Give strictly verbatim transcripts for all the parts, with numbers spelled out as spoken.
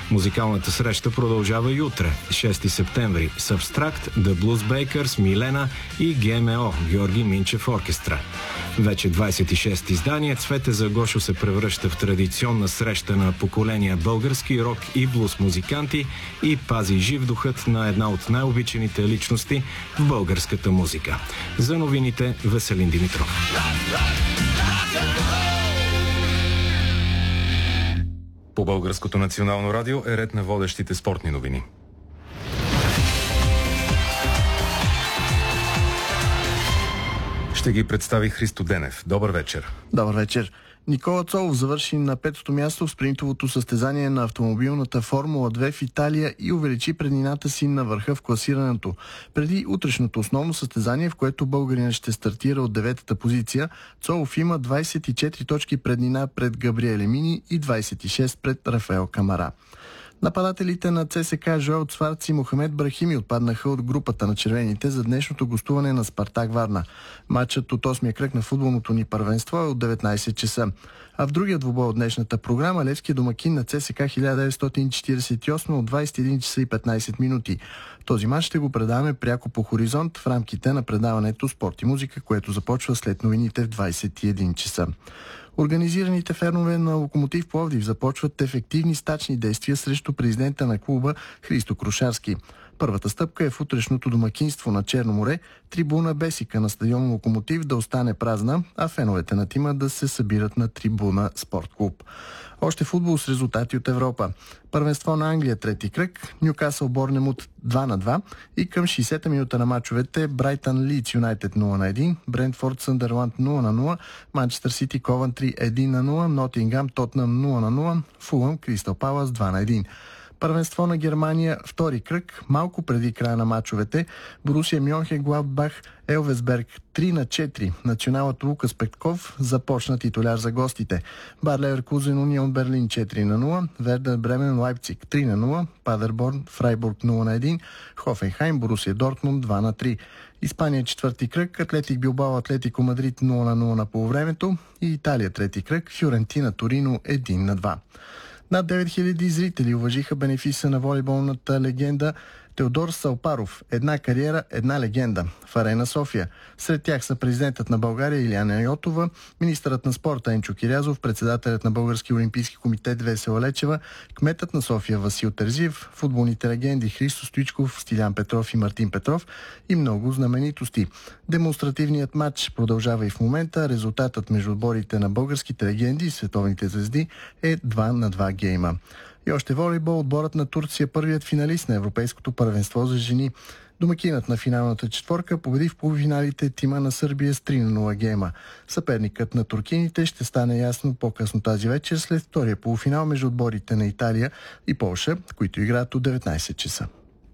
Музикалната среща продължава и утре, шести септември, с Абстракт, The Blues Bakers, Милена и ГМО, Георги Минчев оркестра. Вече двадесет и шесто издание Цвете за Гошо се превръща в традиционна среща на поколения български рок и блуз музиканти и пази жив духът на една от най-обичаните личности в българската музика. За новините Веселин Димитров. По Българското национално радио е ред на водещите спортни новини. Ще ги представи Христо Денев. Добър вечер. Добър вечер. Никола Цолов завърши на петото място в спринтовото състезание на автомобилната Формула две в Италия и увеличи преднината си на върха в класирането. Преди утрешното основно състезание, в което българинът ще стартира от деветата позиция, Цолов има двадесет и четири точки преднина пред Габриел Емини и двадесет и шест пред Рафаел Камара. Нападателите на ЦСКА Жоел Цварц и Мохамед Брахими отпаднаха от групата на червените за днешното гостуване на Спартак Варна. Матчът от осмия кръг на футболното ни първенство е от деветнадесет часа. А в другия двубой от днешната програма Левски домакин на ЦСКА хиляда деветстотин четиридесет и осма от двадесет и един часа и петнадесет минути. Този мач ще го предаваме пряко по Хоризонт в рамките на предаването Спорт и музика, което започва след новините в двадесет и един часа. Организираните фенове на Локомотив Пловдив започват ефективни стачни действия срещу президента на клуба Христо Крушарски. Първата стъпка е в утрешното домакинство на Черно море, трибуна Бесика на стадион Локомотив да остане празна, а феновете на тима да се събират на трибуна Спорт клуб. Още футбол с резултати от Европа. Първенство на Англия трети кръг, Нюкасъл Борнемут два на два и към шейсета минута на мачовете Брайтън Лийдс Юнайтед нула на един, Брентфорд Съндърланд нула на нула, Манчестър Сити Ковентри едно на нула, Нотингъм Тотнъм нула на нула, Фулъм Кристал Палас два на един. Първенство на Германия, втори кръг, малко преди края на мачовете, Борусия Мьонхенгладбах, Елвесберг три на четири. Националът Лукас Петков започна титуляр за гостите. Бар Леверкузен Унион Берлин четири на нула, Вердер Бремен Лайпциг три на нула, Падерборн Фрайбург нула на един, Хофенхайм Борусия Дортмунд два на три. Испания четвърти кръг, Атлетик Билбао Атлетико Мадрид нула на нула на полувремето и Италия трети кръг, Фюрентина Торино едно на два. Над девет хиляди зрители уважиха бенефиса на волейболната легенда Теодор Салпаров. Една кариера, една легенда в Арена София. Сред тях са президентът на България Илияна Йотова, министърът на спорта Енчо Кирязов, председателят на Български олимпийски комитет Весела Лечева, кметът на София Васил Терзиев, футболните легенди Христо Стоичков, Стилян Петров и Мартин Петров и много знаменитости. Демонстративният матч продължава и в момента. Резултатът между отборите на българските легенди и световните звезди е два на два гейма. И още волейбол, отборът на Турция, първият финалист на Европейското първенство за жени. Домакинът на финалната четворка победи в полуфиналите тима на Сърбия с три на нула гейма. Съперникът на туркините ще стане ясно по-късно тази вечер след втория полуфинал между отборите на Италия и Полша, които играят от деветнадесет часа.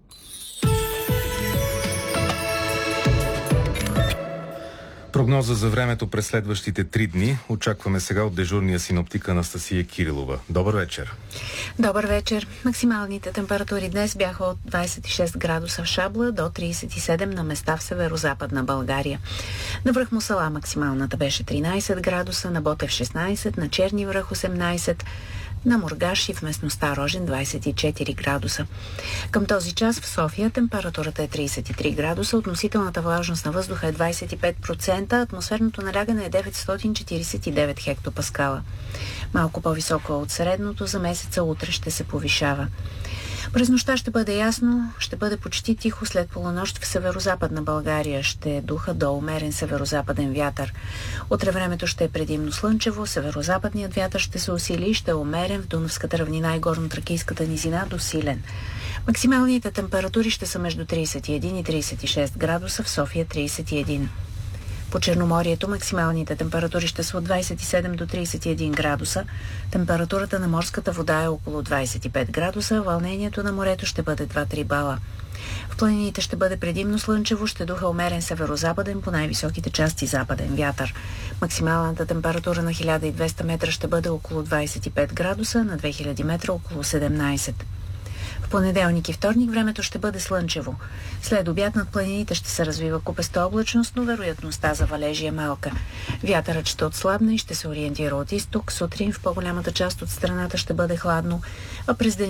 Прогноза за времето през следващите три дни очакваме сега от дежурния синоптик Анастасия Кирилова. Добър вечер. Добър вечер. Максималните температури днес бяха от двадесет и шест градуса в Шабла до тридесет и седем на места в северо-западна България. На връх Мусала максималната беше тринадесет градуса, на Ботев шестнадесет, на Черни връх осемнадесет, на Мургаш и в местността Рожен двадесет и четири градуса. Към този час в София температурата е тридесет и три градуса, относителната влажност на въздуха е двадесет и пет процента, атмосферното налягане е деветстотин четиридесет и девет хектопаскала. Малко по-високо от средното, за месеца утре ще се повишава. През нощта ще бъде ясно, ще бъде почти тихо, след полунощ в северо-западна България ще духа до умерен северо-западен вятър. Утре времето ще е предимно слънчево, северо-западният вятър ще се усили и ще е умерен в Дунавската равнина и горно-тракийската низина до силен. Максималните температури ще са между тридесет и един и тридесет и шест градуса, в София тридесет и един. По Черноморието максималните температури ще са от двадесет и седем до тридесет и един градуса. Температурата на морската вода е около двадесет и пет градуса, вълнението на морето ще бъде два-три бала. В планините ще бъде предимно слънчево, ще духа умерен северо-западен, по най-високите части западен вятър. Максималната температура на хиляда и двеста метра ще бъде около двадесет и пет градуса, на две хиляди метра около седемнадесет. В понеделник и вторник времето ще бъде слънчево. След обяд над планините ще се развива купеста облачност, но вероятността за валежи е малка. Вятърът ще отслабне и ще се ориентира от изток. Сутрин в по-голямата част от страната ще бъде хладно, а през деня